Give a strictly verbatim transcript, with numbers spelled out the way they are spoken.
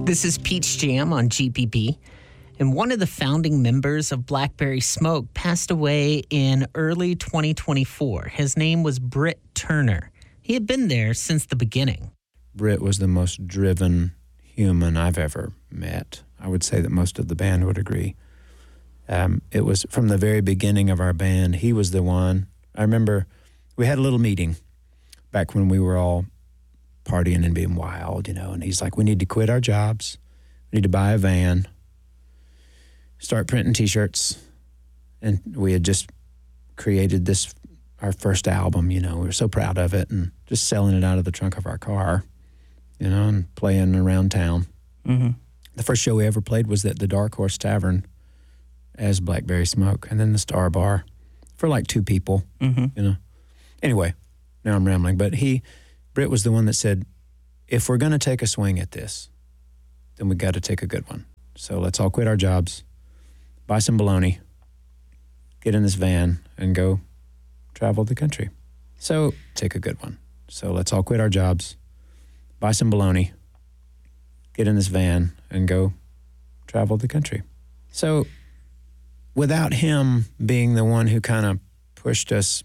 This is Peach Jam on G P P. And one of the founding members of Blackberry Smoke passed away in early twenty twenty-four. His name was Britt Turner. He had been there since the beginning. Britt was the most driven human I've ever met. I would say that most of the band would agree. Um, it was from the very beginning of our band, he was the one. I remember we had a little meeting back when we were all partying and being wild, you know, and he's like, we need to quit our jobs. We need to buy a van, start printing T-shirts. And we had just created this, our first album, you know, we were so proud of it, and just selling it out of the trunk of our car, you know, and playing around town. Mm-hmm. The first show we ever played was at the Dark Horse Tavern as Blackberry Smoke, and then the Star Bar for like two people, Mm-hmm. you know. Anyway, now I'm rambling, but he, Britt was the one that said, if we're going to take a swing at this, then we got to take a good one. So let's all quit our jobs, buy some bologna, get in this van, and go travel the country. So take a good one. So let's all quit our jobs, buy some bologna, get in this van, and go travel the country. So without him being the one who kind of pushed us